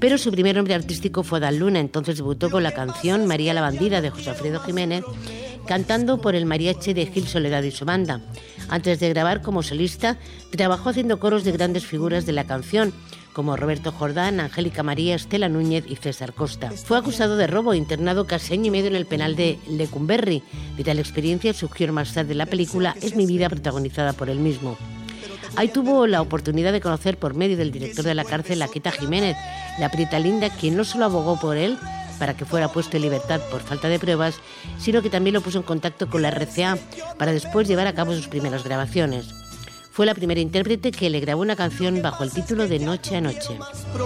Pero su primer nombre artístico fue Adán Luna. Entonces debutó con la canción María la Bandida de José Alfredo Jiménez, cantando por el mariachi de Gil Soledad y su banda. Antes de grabar como solista, trabajó haciendo coros de grandes figuras de la canción, como Roberto Jordán, Angélica María, Estela Núñez y César Costa. Fue acusado de robo e internado casi año y medio en el penal de Lecumberri. De tal experiencia surgió más tarde la película Es mi vida, protagonizada por él mismo. Ahí tuvo la oportunidad de conocer por medio del director de la cárcel a Queta Jiménez, la prieta linda, quien no solo abogó por él para que fuera puesto en libertad por falta de pruebas, sino que también lo puso en contacto con la RCA para después llevar a cabo sus primeras grabaciones. Fue la primera intérprete que le grabó una canción bajo el título de Noche a Noche.